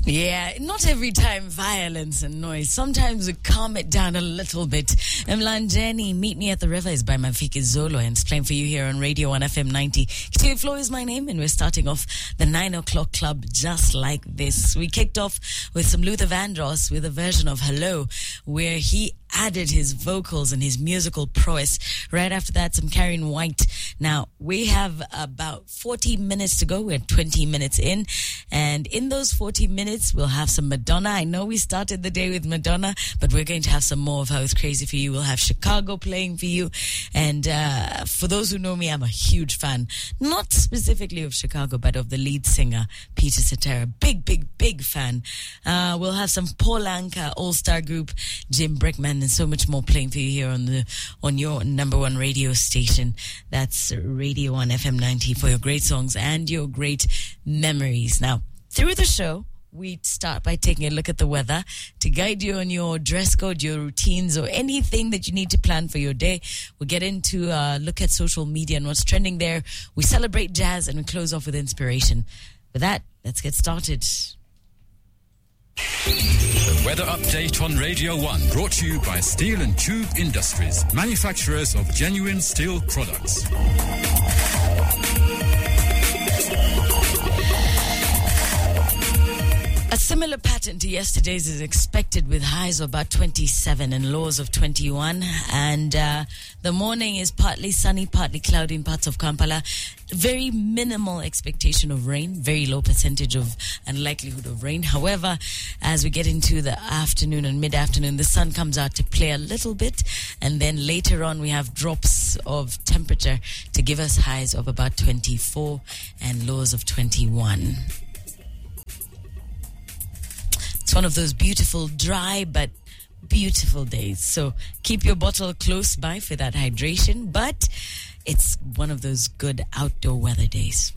Yeah, not every time violence and noise. Sometimes we calm it down a little bit. Mlanjeni, Meet Me at the River is by Mafiki Zolo and it's playing for you here on Radio 1 FM 90. Kitty Flo is my name and we're starting off the 9 o'clock club just like this. We kicked off with some Luther Vandross with a version of Hello where he added his vocals and his musical prowess. Right after that, some Karen White. Now, we have about 40 minutes to go. We're 20 minutes in. And in those 40 minutes, we'll have some Madonna. I know we started the day with Madonna, but we're going to have some more of How It's Crazy for You. We'll have Chicago playing for you. And for those who know me, I'm a huge fan. Not specifically of Chicago, but of the lead singer, Peter Cetera. Big fan. We'll have some Paul Anka All-Star Group, Jim Brickman, and so much more playing for you here on your number one radio station. That's Radio 1 FM 90 for your great songs and your great memories. Now, through the show, we start by taking a look at the weather to guide you on your dress code, your routines, or anything that you need to plan for your day. We'll get into look at social media and what's trending there. We celebrate jazz and we close off with inspiration. With that, let's get started. The weather update on Radio 1 brought to you by Steel and Tube Industries, manufacturers of genuine steel products. A similar pattern to yesterday's is expected with highs of about 27 and lows of 21. And the morning is partly sunny, partly cloudy in parts of Kampala. Very minimal expectation of rain, very low percentage of and likelihood of rain. However, as we get into the afternoon and mid-afternoon, the sun comes out to play a little bit. And then later on, we have drops of temperature to give us highs of about 24 and lows of 21. It's one of those beautiful, dry, but beautiful days. So keep your bottle close by for that hydration. But it's one of those good outdoor weather days.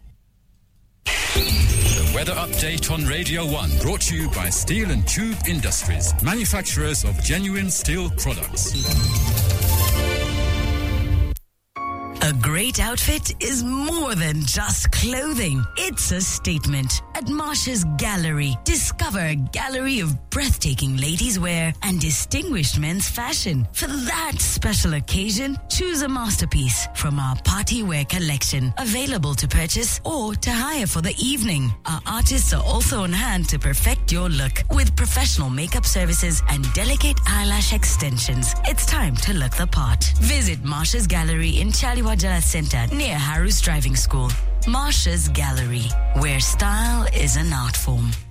The weather update on Radio 1 brought to you by Steel and Tube Industries, manufacturers of genuine steel products. A great outfit is more than just clothing. It's a statement. At Marsha's Gallery, discover a gallery of breathtaking ladies' wear and distinguished men's fashion. For that special occasion, choose a masterpiece from our party wear collection, available to purchase or to hire for the evening. Our artists are also on hand to perfect your look with professional makeup services and delicate eyelash extensions. It's time to look the part. Visit Marsha's Gallery in Chaliwajala Center near Harus Driving School. Marsha's Gallery, where style is an art form.